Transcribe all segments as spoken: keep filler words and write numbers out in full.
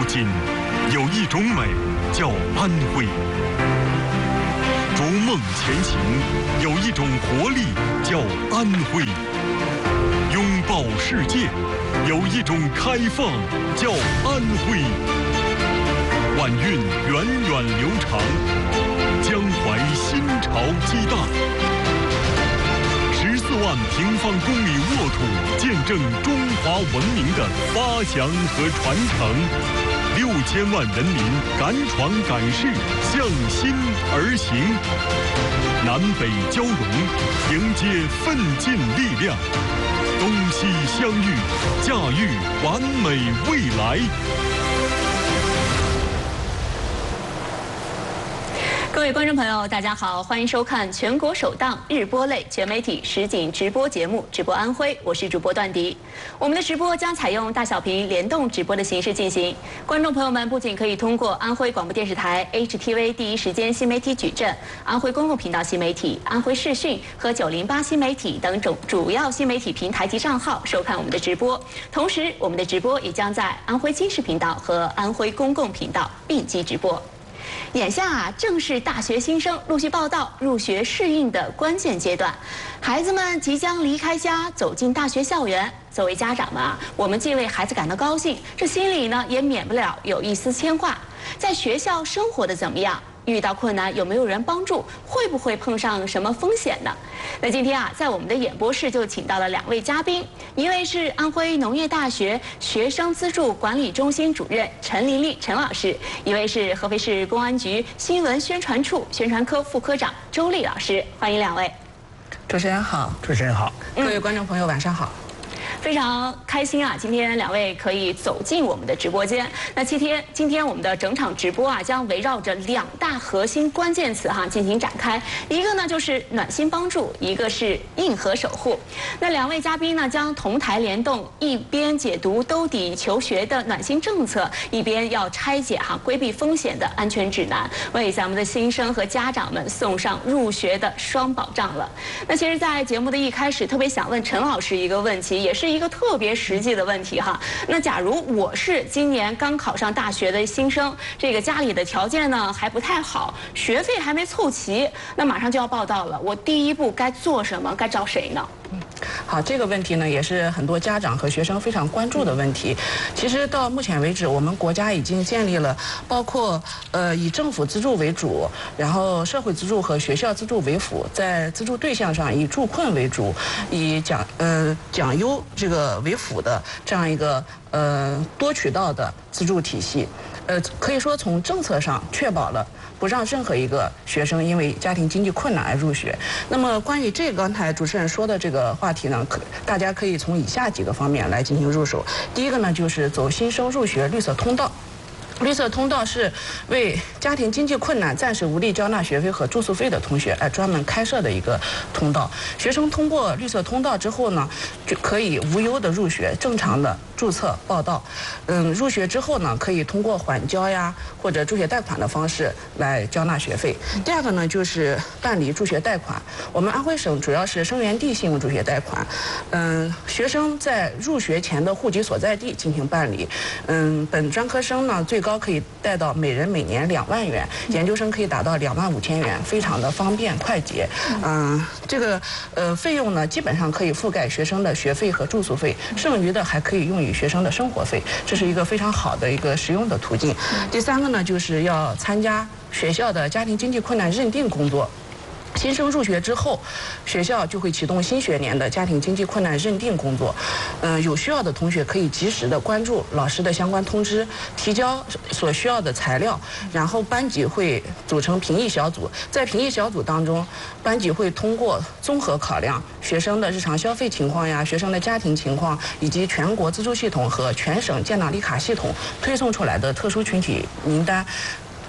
今，有一种美叫安徽；逐梦前行，有一种活力叫安徽；拥抱世界，有一种开放叫安徽。晚运源远流长，江淮新潮激荡。十四万平方公里沃土，见证中华文明的发祥和传承。六千万人民敢闯敢试，向心而行。南北交融，迎接奋进力量。东西相遇，驾驭完美未来。 各位观众朋友，大家好，欢迎收看全国首档日播类全媒体实景直播节目《直播安徽》，我是主播段迪。我们的直播将采用大小屏联动直播的形式进行，观众朋友们不仅可以通过安徽广播电视台 H T V 第一时间新媒体矩阵、安徽公共频道新媒体、安徽视讯和九零八新媒体等主主要新媒体平台及账号收看我们的直播，同时我们的直播也将在安徽经视频道和安徽公共频道并机直播。眼下啊，正是大学新生陆续报到、入学适应的关键阶段，孩子们即将离开家，走进大学校园。作为家长们啊，我们既为孩子感到高兴，这心里呢也免不了有一丝牵挂。在学校生活的怎么样？遇到困难有没有人帮助？会不会碰上什么风险呢？那今天啊，在我们的演播室就请到了两位嘉宾，一位是安徽农业大学学生资助管理中心主任陈琳丽陈老师，一位是合肥市公安局新闻宣传处宣传科副科长周丽老师，欢迎两位。 主持人好， 主持人好， 各位观众朋友晚上好。 非常开心啊！今天两位可以走进我们的直播间。那今天今天我们的整场直播啊，将围绕着两大核心关键词哈进行展开。一个呢就是暖心帮助，一个是硬核守护。那两位嘉宾呢将同台联动，一边解读兜底求学的暖心政策，一边要拆解哈规避风险的安全指南，为咱们的新生和家长们送上入学的双保障了。那其实，在节目的一开始，特别想问陈老师一个问题，也是一个特别实际的问题哈。那假如我是今年刚考上大学的新生，这个家里的条件呢还不太好，学费还没凑齐，那马上就要报到了，我第一步该做什么？该找谁呢？ 嗯，好，这个问题呢也是很多家长和学生非常关注的问题。其实到目前为止，我们国家已经建立了包括呃以政府资助为主，然后社会资助和学校资助为辅，在资助对象上以助困为主，以奖呃奖优这个为辅的这样一个呃多渠道的资助体系。呃，可以说从政策上确保了不让任何一个学生因为家庭经济困难而入学。那么关于这个刚才主持人说的这个话题呢，可大家可以从以下几个方面来进行入手。第一个呢，就是走新生入学绿色通道。绿色通道是为家庭经济困难、暂时无力交纳学费和住宿费的同学而专门开设的一个通道。学生通过绿色通道之后呢，就可以无忧的入学，正常的注册报到。嗯，入学之后呢，可以通过缓交呀或者助学贷款的方式来交纳学费。第二个呢，就是办理助学贷款。我们安徽省主要是生源地信用助学贷款，嗯，学生在入学前的户籍所在地进行办理。嗯，本专科生呢最高可以贷到每人每年两万元，研究生可以达到两万五千元，非常的方便快捷。嗯，这个呃费用呢，基本上可以覆盖学生的学费和住宿费，剩余的还可以用于学生的生活费，这是一个非常好的一个实用的途径。第三个呢，就是要参加学校的家庭经济困难认定工作。新生入学之后，学校就会启动新学年的家庭经济困难认定工作。嗯、呃，有需要的同学可以及时的关注老师的相关通知，提交所需要的材料，然后班级会组成评议小组。在评议小组当中，班级会通过综合考量学生的日常消费情况呀、学生的家庭情况，以及全国资助系统和全省建档立卡系统推送出来的特殊群体名单。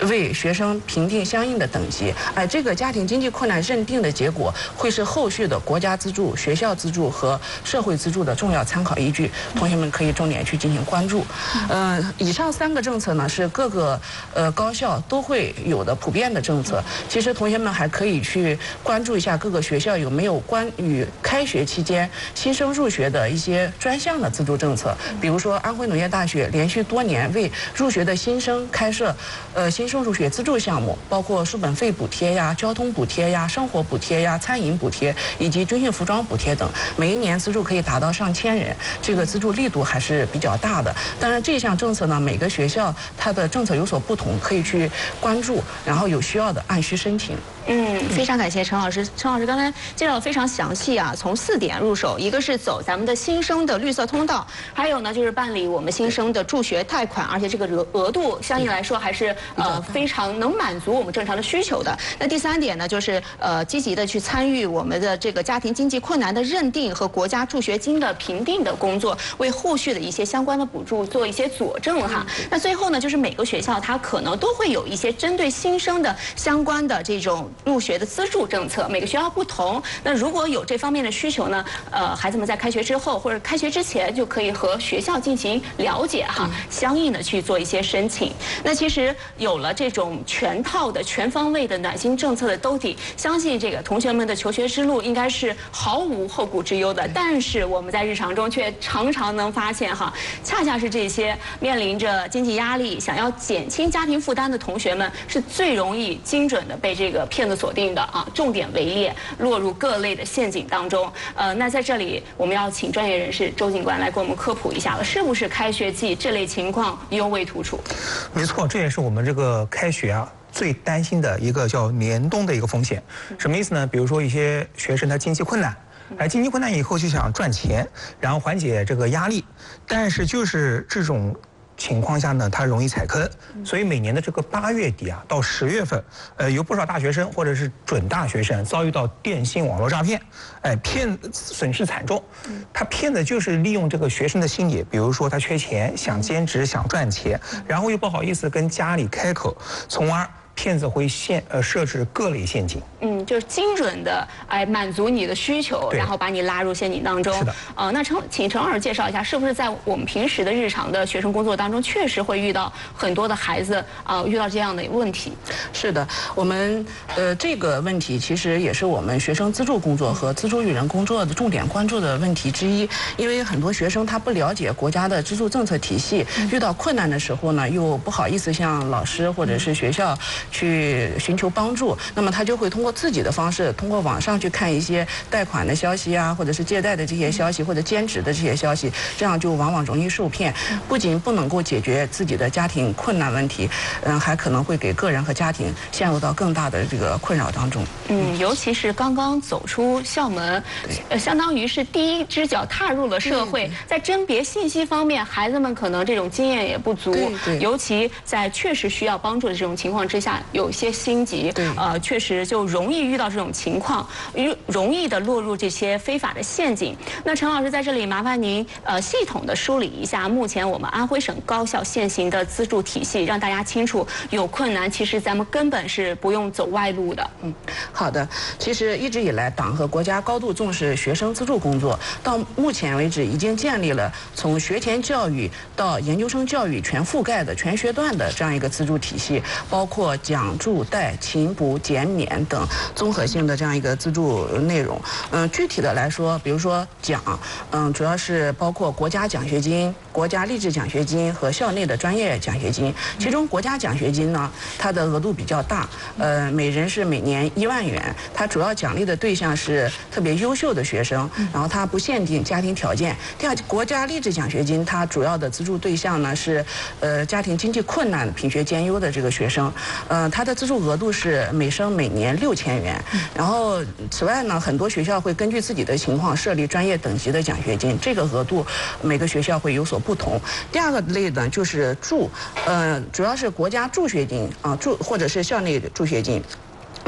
为学生评定相应的等级。哎，这个家庭经济困难认定的结果会是后续的国家资助、学校资助和社会资助的重要参考依据，同学们可以重点去进行关注。呃，以上三个政策呢是各个呃高校都会有的普遍的政策。其实同学们还可以去关注一下各个学校有没有关于开学期间新生入学的一些专项的资助政策。比如说安徽农业大学连续多年为入学的新生开设呃新生入学资助项目，包括书本费补贴呀、交通补贴呀、生活补贴呀、餐饮补贴以及军训服装补贴等，每一年资助可以达到上千人，这个资助力度还是比较大的。当然这项政策呢，每个学校它的政策有所不同，可以去关注，然后有需要的按需申请。 嗯，非常感谢陈老师。陈老师刚才介绍的非常详细啊，从四点入手，一个是走咱们的新生的绿色通道，还有呢就是办理我们新生的助学贷款，而且这个额额度相应来说还是呃非常能满足我们正常的需求的。那第三点呢，就是呃积极的去参与我们的这个家庭经济困难的认定和国家助学金的评定的工作，为后续的一些相关的补助做一些佐证哈。那最后呢，就是每个学校它可能都会有一些针对新生的相关的这种入学的资助政策，每个学校不同。那如果有这方面的需求呢，呃，孩子们在开学之后或者开学之前就可以和学校进行了解哈，相应的去做一些申请。那其实有了这种全套的、全方位的暖心政策的兜底，相信这个同学们的求学之路应该是毫无后顾之忧的。但是我们在日常中却常常能发现哈，恰恰是这些面临着经济压力、想要减轻家庭负担的同学们，是最容易精准的被这个骗子锁定的啊，重点围猎，落入各类的陷阱当中。呃，那在这里我们要请专业人士周警官来给我们科普一下了，是不是开学季这类情况尤为突出？ 没错，这也是我们这个开学啊最担心的一个叫联动的一个风险。什么意思呢？比如说一些学生他经济困难，而经济困难以后就想赚钱，然后缓解这个压力，但是就是这种情况下呢，他容易踩坑，所以每年的这个八月底啊到十月份，呃，有不少大学生或者是准大学生遭遇到电信网络诈骗，哎，骗损失惨重。他骗的就是利用这个学生的心理，比如说他缺钱，想兼职，想赚钱，然后又不好意思跟家里开口，从而骗子会陷呃设置各类陷阱。 嗯，就是精准的哎满足你的需求，然后把你拉入陷阱当中。 是的。 呃，那陈请陈老师介绍一下，是不是在我们平时的日常的学生工作当中，确实会遇到很多的孩子啊、呃、遇到这样的问题？ 是的，我们呃这个问题其实也是我们学生资助工作和资助育人工作的重点关注的问题之一。因为很多学生他不了解国家的资助政策体系，遇到困难的时候呢，又不好意思向老师或者是学校去寻求帮助，那么他就会通过自己的方式，通过网上去看一些贷款的消息啊，或者是借贷的这些消息，或者兼职的这些消息，这样就往往容易受骗，不仅不能够解决自己的家庭困难问题，嗯，还可能会给个人和家庭陷入到更大的这个困扰当中。 嗯，尤其是刚刚走出校门，呃，相当于是第一只脚踏入了社会，在甄别信息方面，孩子们可能这种经验也不足， 对对， 尤其在确实需要帮助的这种情况之下，有一些心急，呃，确实就容易遇到这种情况，容易的落入这些非法的陷阱。那陈老师在这里麻烦您呃系统的梳理一下目前我们安徽省高校现行的资助体系，让大家清楚有困难其实咱们根本是不用走外路的。 嗯，好的。其实一直以来，党和国家高度重视学生资助工作，到目前为止已经建立了从学前教育到研究生教育全覆盖的全学段的这样一个资助体系，包括奖助贷、勤补、减免等综合性的这样一个资助内容。嗯，具体的来说，比如说奖，嗯，主要是包括国家奖学金、国家励志奖学金和校内的专业奖学金。其中国家奖学金呢，它的额度比较大，呃，每人是每年一万元。它主要奖励的对象是特别优秀的学生，然后它不限定家庭条件。第二，国家励志奖学金它主要的资助对象呢是，呃，家庭经济困难、品学兼优的这个学生，呃，它的资助额度是每生每年六千元。然后此外呢，很多学校会根据自己的情况设立专业等级的奖学金，这个额度每个学校会有所不同。第二个类呢就是助，呃，主要是国家助学金啊，助或者是校内助学金。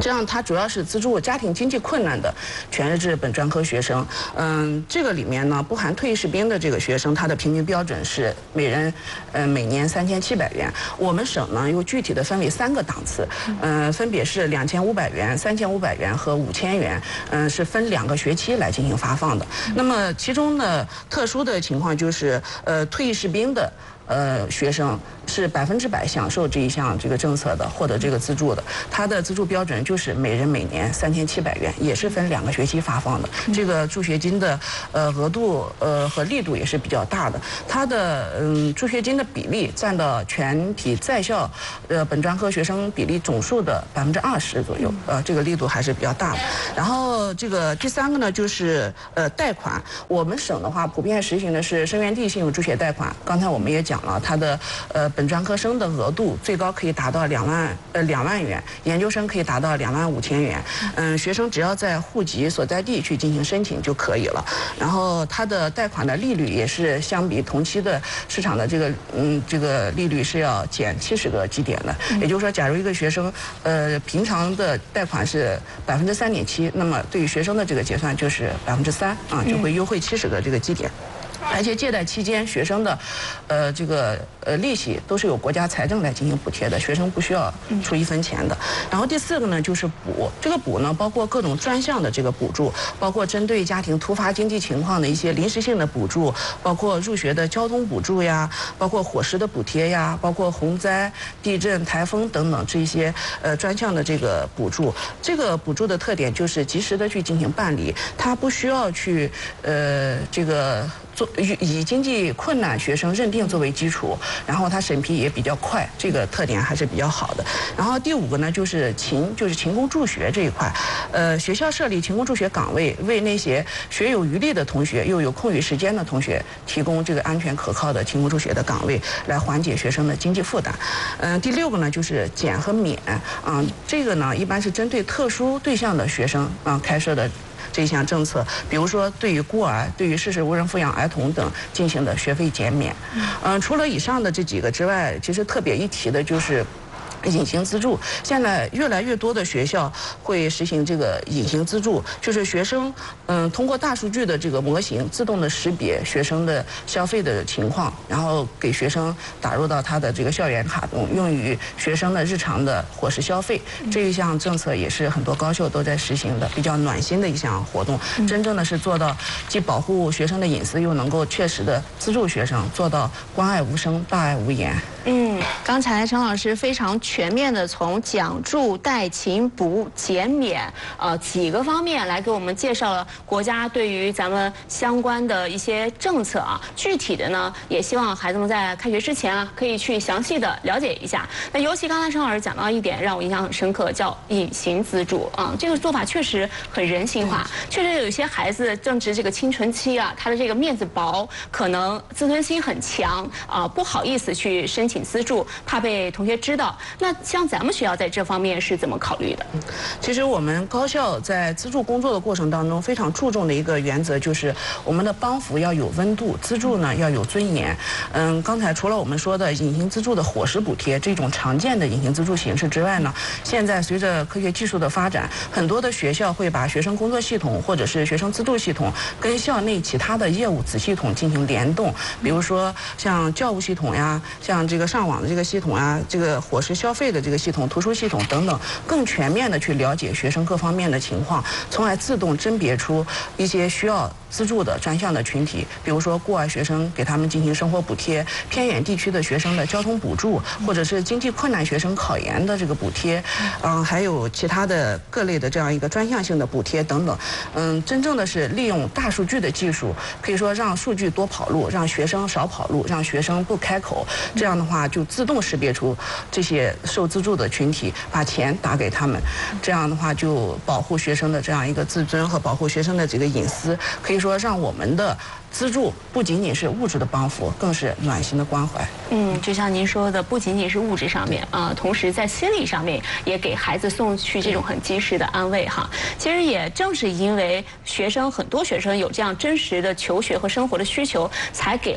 这样，它主要是资助家庭经济困难的全日制本专科学生。嗯，这个里面呢，不含退役士兵的这个学生，他的平均标准是每人，呃，每年三千七百元。我们省呢又具体的分为三个档次，嗯、呃，分别是两千五百元、三千五百元和五千元，嗯、呃，是分两个学期来进行发放的。那么其中呢，特殊的情况就是，呃，退役士兵的。呃，学生是百分之百享受这一项这个政策的，获得这个资助的。他的资助标准就是每人每年三千七百元，也是分两个学期发放的。这个助学金的呃额度呃和力度也是比较大的。他的嗯助学金的比例占到全体在校呃本专科学生比例总数的百分之二十左右，呃这个力度还是比较大的。然后这个第三个呢就是呃贷款，我们省的话普遍实行的是生源地信用助学贷款。刚才我们也讲。讲了，他的呃本专科生的额度最高可以达到两万呃两万元，研究生可以达到两万五千元。嗯，学生只要在户籍所在地去进行申请就可以了。然后他的贷款的利率也是相比同期的市场的这个嗯这个利率是要减七十个基点的。也就是说，假如一个学生呃平常的贷款是百分之三点七，那么对于学生的这个结算就是百分之三啊，就会优惠七十个这个基点。而且借贷期间，学生的，呃，这个呃利息都是由国家财政来进行补贴的，学生不需要出一分钱的。然后第四个呢，就是补，这个补呢，包括各种专项的这个补助，包括针对家庭突发经济情况的一些临时性的补助，包括入学的交通补助呀，包括伙食的补贴呀，包括洪灾、地震、台风等等这些呃专项的这个补助。这个补助的特点就是及时的去进行办理，它不需要去呃这个。做以经济困难学生认定作为基础，然后它审批也比较快，这个特点还是比较好的。然后第五个呢，就是勤，就是勤工助学这一块，呃，学校设立勤工助学岗位，为那些学有余力的同学又有空余时间的同学提供这个安全可靠的勤工助学的岗位，来缓解学生的经济负担。嗯、呃，第六个呢，就是减和免啊、呃，这个呢一般是针对特殊对象的学生啊、呃、开设的。这项政策，比如说对于孤儿、对于事实无人抚养儿童等进行的学费减免。嗯、呃，除了以上的这几个之外，其实特别一提的就是。隐形资助，现在越来越多的学校会实行这个隐形资助，就是学生嗯通过大数据的这个模型自动的识别学生的消费的情况，然后给学生打入到他的这个校园卡中，用于学生的日常的伙食消费。这一项政策也是很多高校都在实行的，比较暖心的一项活动，真正的是做到既保护学生的隐私，又能够确实的资助学生，做到关爱无声，大爱无言。 嗯，刚才陈老师非常全面的从奖助、贷、勤、补、减免呃几个方面来给我们介绍了国家对于咱们相关的一些政策啊。具体的呢，也希望孩子们在开学之前啊，可以去详细的了解一下。那尤其刚才陈老师讲到一点，让我印象很深刻，叫隐形资助啊。这个做法确实很人性化，确实有一些孩子正值这个青春期啊，他的这个面子薄，可能自尊心很强啊，不好意思去申请。请资助，怕被同学知道。那像咱们学校在这方面是怎么考虑的？ 其实我们高校在资助工作的过程当中，非常注重的一个原则就是我们的帮扶要有温度，资助呢要有尊严。嗯，刚才除了我们说的隐形资助的伙食补贴这种常见的隐形资助形式之外呢，现在随着科学技术的发展，很多的学校会把学生工作系统或者是学生资助系统跟校内其他的业务子系统进行联动，比如说像教务系统呀，像这个上网的这个系统啊，这个伙食消费的这个系统、图书系统等等，更全面的去了解学生各方面的情况，从而自动甄别出一些需要资助的专项的群体，比如说孤儿学生给他们进行生活补贴，偏远地区的学生的交通补助，或者是经济困难学生考研的这个补贴，嗯，还有其他的各类的这样一个专项性的补贴等等。嗯，真正的是利用大数据的技术，可以说让数据多跑路，让学生少跑路，让学生不开口，这样的话就自动识别出这些受资助的群体，把钱打给他们，这样的话就保护学生的这样一个自尊和保护学生的这个隐私，可以说让我们的资助不仅仅是物质的帮扶，更是暖心的关怀。 嗯，就像您说的，不仅仅是物质上面啊、呃，同时在心理上面也给孩子送去这种很及时的安慰哈。其实也正是因为学生很多学生有这样真实的求学和生活的需求，才给了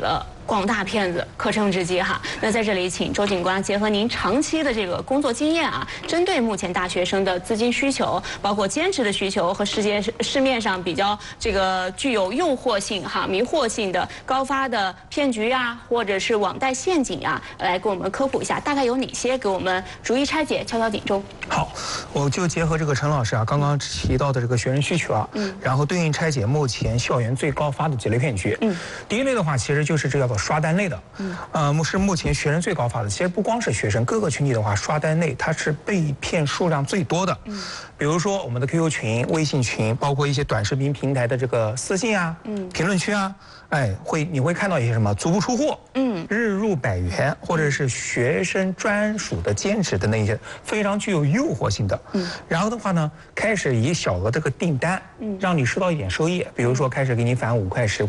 广大骗子可乘之机哈。那在这里，请周警官结合您长期的这个工作经验啊，针对目前大学生的资金需求，包括兼职的需求和世界市面上比较这个具有诱惑性哈、迷惑性的高发的骗局啊，或者是网贷陷阱啊，来给我们科普一下，大概有哪些，给我们逐一拆解，敲敲警钟。 好，我就结合这个陈老师啊刚刚提到的这个学生需求啊，嗯，然后对应拆解目前校园最高发的几类骗局。嗯，第一类的话，其实就是这叫做刷单类的，嗯，呃，是目前学生最高发的。其实不光是学生，各个群体的话，刷单类它是被骗数量最多的。嗯，比如说我们的 Q Q 群、微信群，包括一些短视频平台的这个私信啊、嗯、评论区啊。哎，会你会看到一些什么足不出户，嗯，日入百元，或者是学生专属的兼职的那些非常具有诱惑性的，嗯，然后的话呢，开始以小额这个订单，嗯，让你收到一点收益，比如说开始给你返五块十。